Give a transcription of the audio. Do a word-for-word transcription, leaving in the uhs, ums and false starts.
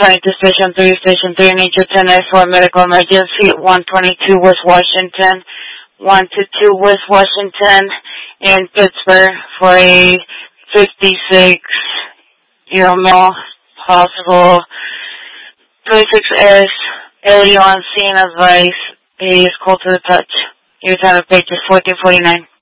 returning to Station three, Station three, Nature ten S for medical emergency, one twenty-two West Washington, one twenty-two West Washington in Pittsburgh for a fifty-six-year-old male, possible twenty-six S, area on scene advice, he is cold to the touch. Your time of page is fourteen forty-nine.